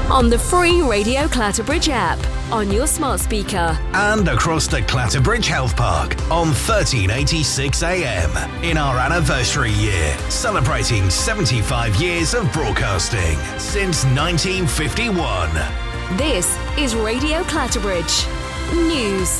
On the free Radio Clatterbridge app, on your smart speaker. And across the Clatterbridge Health Park on 1386 AM in our anniversary year, celebrating 75 years of broadcasting since 1951. This is Radio Clatterbridge News.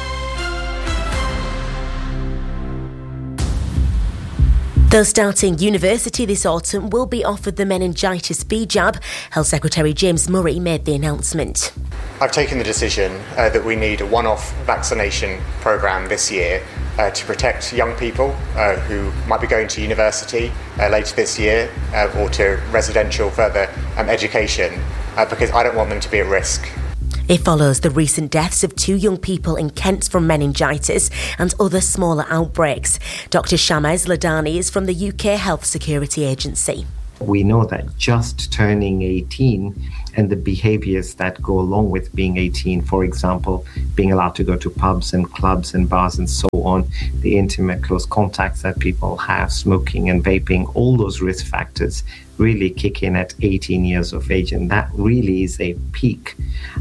Those starting university this autumn will be offered the meningitis B jab. Health Secretary James Murray made the announcement. I've taken the decision that we need a one-off vaccination programme this year to protect young people who might be going to university later this year or to residential further education because I don't want them to be at risk. It follows the recent deaths of 2 young people in Kent from meningitis and other smaller outbreaks. Dr Shamez Ladani is from the UK Health Security Agency. We know that just turning 18 and the behaviours that go along with being 18, for example, being allowed to go to pubs and clubs and bars and so on, the intimate close contacts that people have, smoking and vaping, all those risk factors really kick in at 18 years of age, and that really is a peak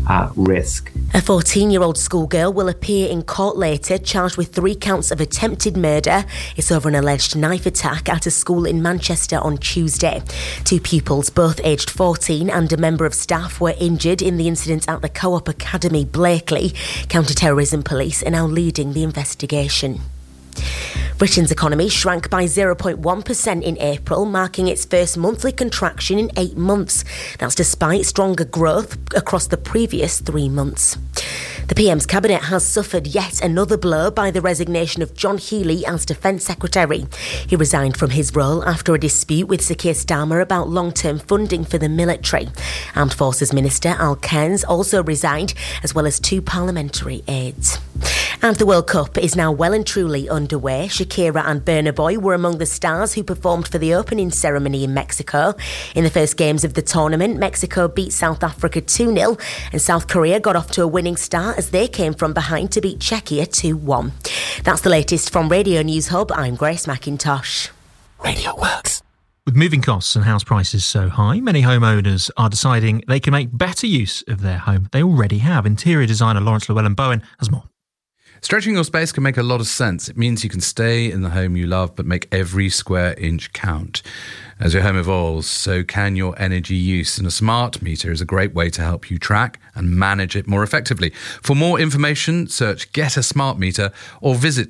risk. A 14-year-old schoolgirl will appear in court later, charged with 3 counts of attempted murder. It's over an alleged knife attack at a school in Manchester on Tuesday. 2 pupils, both aged 14, and a member of staff were injured in the incident at the Co-op Academy, Blakely. Counter-terrorism police are now leading the investigation. Britain's economy shrank by 0.1% in April, marking its first monthly contraction in 8 months. That's despite stronger growth across the previous 3 months. The PM's cabinet has suffered yet another blow by the resignation of John Healey as Defence Secretary. He resigned from his role after a dispute with Sir Keir Starmer about long-term funding for the military. Armed Forces Minister Al Cairns also resigned, as well as 2 parliamentary aides. And the World Cup is now well and truly underway. Shakira and Burna Boy were among the stars who performed for the opening ceremony in Mexico. In the first games of the tournament, Mexico beat South Africa 2-0 and South Korea got off to a winning start as they came from behind to beat Czechia 2-1. That's the latest from Radio News Hub. I'm Grace McIntosh. Radio works. With moving costs and house prices so high, many homeowners are deciding they can make better use of their home they already have. Interior designer Lawrence Llewellyn-Bowen has more. Stretching your space can make a lot of sense. It means you can stay in the home you love, but make every square inch count. As your home evolves, so can your energy use, and a smart meter is a great way to help you track and manage it more effectively. For more information, search Get a Smart Meter or visit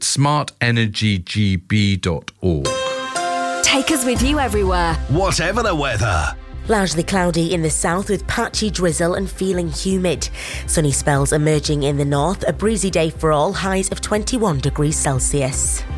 smartenergygb.org. Take us with you everywhere. Whatever the weather. Largely cloudy in the south with patchy drizzle and feeling humid. Sunny spells emerging in the north. A breezy day for all, highs of 21 degrees Celsius.